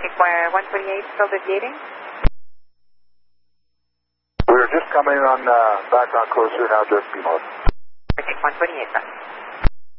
Arctic 128 still deviating? We're just coming on background closer now, just be mode. Arctic 128, sir.